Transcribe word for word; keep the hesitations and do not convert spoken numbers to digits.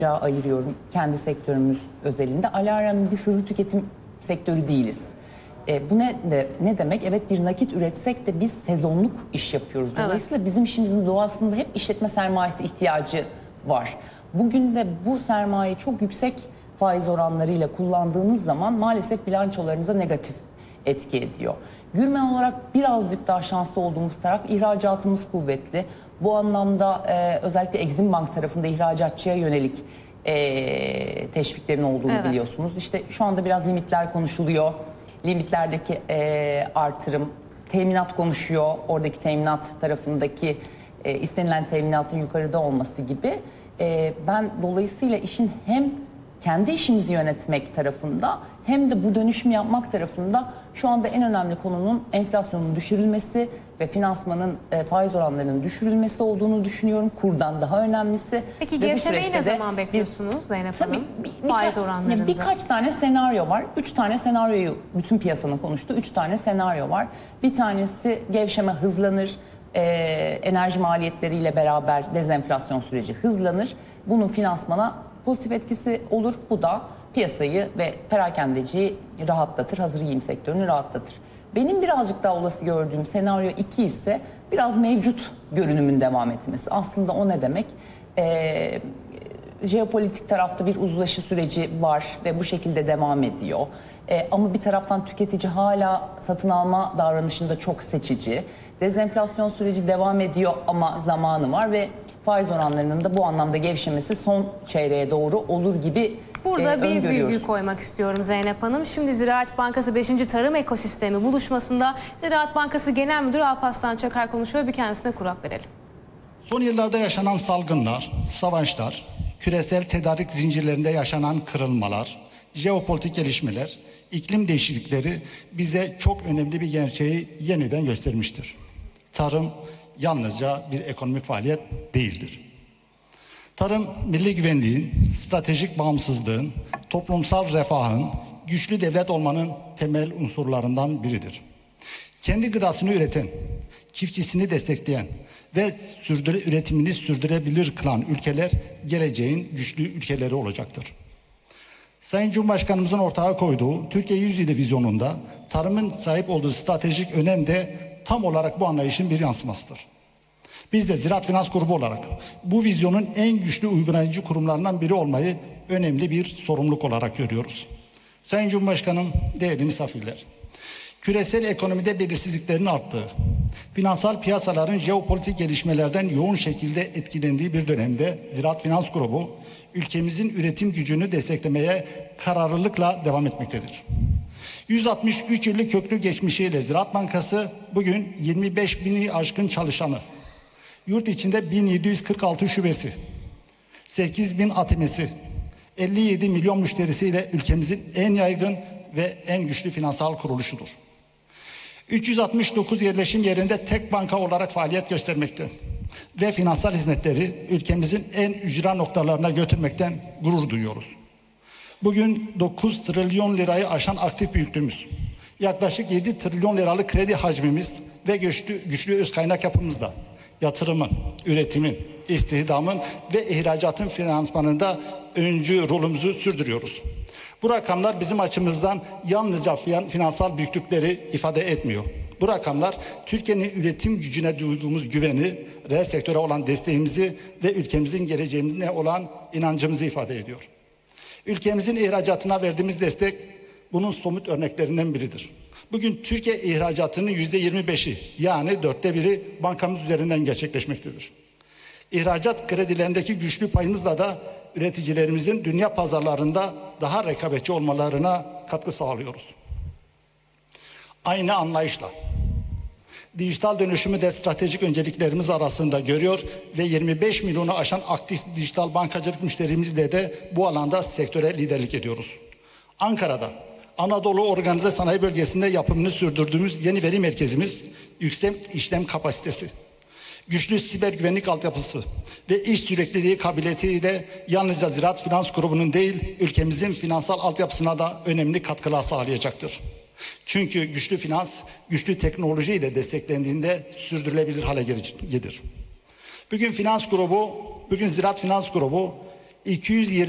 ayırıyorum kendi sektörümüz özelinde. Alara'nın biz hızlı tüketim sektörü değiliz. E, bu ne de, ne demek? Evet, bir nakit üretsek de biz sezonluk iş yapıyoruz. Dolayısıyla evet, bizim işimizin doğasında hep işletme sermayesi ihtiyacı var. Bugün de bu sermayeyi çok yüksek faiz oranlarıyla kullandığınız zaman maalesef bilançolarınıza negatif etki ediyor. Gürmen olarak birazcık daha şanslı olduğumuz taraf, ihracatımız kuvvetli. Bu anlamda e, özellikle Exim Bank tarafında ihracatçıya yönelik e, teşviklerin olduğunu evet, biliyorsunuz. İşte şu anda biraz limitler konuşuluyor. Limitlerdeki e, artırım, teminat konuşuyor. Oradaki teminat tarafındaki e, istenilen teminatın yukarıda olması gibi. E, ben dolayısıyla işin hem kendi işimizi yönetmek tarafında hem de bu dönüşümü yapmak tarafında şu anda en önemli konunun enflasyonun düşürülmesi ve finansmanın e, faiz oranlarının düşürülmesi olduğunu düşünüyorum. Kurdan daha önemlisi. Peki gevşemeyi ne zaman bekliyorsunuz bir, Zeynep Hanım? Tabii, bir, faiz oranlarında. Birkaç tane senaryo var. Üç tane senaryoyu bütün piyasanın konuştuğu üç tane senaryo var. Bir tanesi gevşeme hızlanır. E, enerji maliyetleriyle beraber dezenflasyon süreci hızlanır. Bunun finansmana pozitif etkisi olur. Bu da piyasayı ve perakendeciyi rahatlatır. Hazır giyim sektörünü rahatlatır. Benim birazcık daha olası gördüğüm senaryo iki ise biraz mevcut görünümün devam etmesi. Aslında o ne demek? Ee, jeopolitik tarafta bir uzlaşı süreci var ve bu şekilde devam ediyor. Ee, ama bir taraftan tüketici hala satın alma davranışında çok seçici. Dezenflasyon süreci devam ediyor ama zamanı var ve faiz oranlarının da bu anlamda gevşemesi son çeyreğe doğru olur gibi Burada e, bir virgül koymak istiyorum Zeynep Hanım. Şimdi Ziraat Bankası beşinci Tarım Ekosistemi buluşmasında Ziraat Bankası Genel Müdürü Alparslan Çakar konuşuyor. Bir kendisine kulak verelim. Son yıllarda yaşanan salgınlar, savaşlar, küresel tedarik zincirlerinde yaşanan kırılmalar, jeopolitik gelişmeler, iklim değişiklikleri bize çok önemli bir gerçeği yeniden göstermiştir. Tarım yalnızca bir ekonomik faaliyet değildir. Tarım, milli güvenliğin, stratejik bağımsızlığın, toplumsal refahın, güçlü devlet olmanın temel unsurlarından biridir. Kendi gıdasını üreten, çiftçisini destekleyen ve sürdüre, üretimini sürdürebilir kılan ülkeler geleceğin güçlü ülkeleri olacaktır. Sayın Cumhurbaşkanımızın ortaya koyduğu Türkiye yüzyılı vizyonunda tarımın sahip olduğu stratejik önem de tam olarak bu anlayışın bir yansımasıdır. Biz de Ziraat Finans Grubu olarak bu vizyonun en güçlü uygulayıcı kurumlarından biri olmayı önemli bir sorumluluk olarak görüyoruz. Sayın Cumhurbaşkanım, değerli misafirler, küresel ekonomide belirsizliklerin arttığı, finansal piyasaların jeopolitik gelişmelerden yoğun şekilde etkilendiği bir dönemde Ziraat Finans Grubu, ülkemizin üretim gücünü desteklemeye kararlılıkla devam etmektedir. yüz altmış üç yıllık köklü geçmişiyle Ziraat Bankası bugün yirmi beş bini aşkın çalışanı, yurt içinde bin yedi yüz kırk altı şubesi, sekiz bin A T M'si, elli yedi milyon müşterisiyle ülkemizin en yaygın ve en güçlü finansal kuruluşudur. üç yüz altmış dokuz yerleşim yerinde tek banka olarak faaliyet göstermekte ve finansal hizmetleri ülkemizin en ücra noktalarına götürmekten gurur duyuyoruz. Bugün dokuz trilyon lirayı aşan aktif büyüklüğümüz, yaklaşık yedi trilyon liralık kredi hacmimiz ve güçlü, güçlü öz kaynak yapımızda yatırımın, üretimin, istihdamın ve ihracatın finansmanında öncü rolümüzü sürdürüyoruz. Bu rakamlar bizim açımızdan yalnızca finansal büyüklükleri ifade etmiyor. Bu rakamlar Türkiye'nin üretim gücüne duyduğumuz güveni, reel sektöre olan desteğimizi ve ülkemizin geleceğine olan inancımızı ifade ediyor. Ülkemizin ihracatına verdiğimiz destek bunun somut örneklerinden biridir. Bugün Türkiye ihracatının yüzde yirmi beşi yani dörtte biri bankamız üzerinden gerçekleşmektedir. İhracat kredilerindeki güçlü payımızla da üreticilerimizin dünya pazarlarında daha rekabetçi olmalarına katkı sağlıyoruz. Aynı anlayışla dijital dönüşümü de stratejik önceliklerimiz arasında görüyor ve yirmi beş milyonu aşan aktif dijital bankacılık müşterimizle de bu alanda sektöre liderlik ediyoruz. Ankara'da Anadolu Organize Sanayi Bölgesi'nde yapımını sürdürdüğümüz yeni veri merkezimiz, yüksek işlem kapasitesi, güçlü siber güvenlik altyapısı ve iş sürekliliği kabiliyetiyle yalnızca Ziraat Finans Grubu'nun değil, ülkemizin finansal altyapısına da önemli katkılar sağlayacaktır. Çünkü güçlü finans, güçlü teknoloji ile desteklendiğinde sürdürülebilir hale gelir. Bugün Finans Grubu, bugün Ziraat Finans Grubu iki yüz yirmi